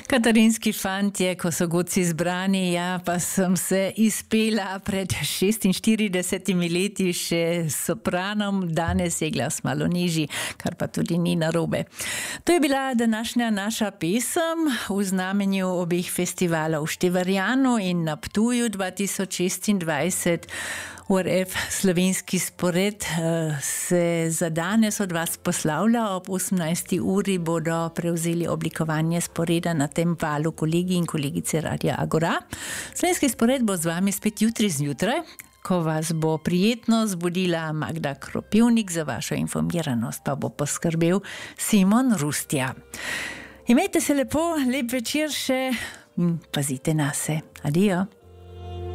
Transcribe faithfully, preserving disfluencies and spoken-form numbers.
Katarinski fantje, ko so goci zbrani, ja, pa sem se izpela pred šestinštiridesetimi leti še s sopranom, danes je glas malo nižji, kar pa tudi ni narobe. To je bila današnja naša pesem v znamenju obeh festivalov v Števarjanu in na Ptuju dva tisoč šestindvajset. U R F Slovenski spored se za danes od vas poslavlja. Ob osemnajsti uri bodo prevzeli oblikovanje sporeda na tem valu kolegi in kolegice Radia Agora. Slovenski spored bo z vami spet jutri zjutraj, ko vas bo prijetno zbudila Magda Kropivnik, za vašo informiranost pa bo poskrbel Simon Rustja. Imejte se lepo, lep večer še in pazite na se. Adijo.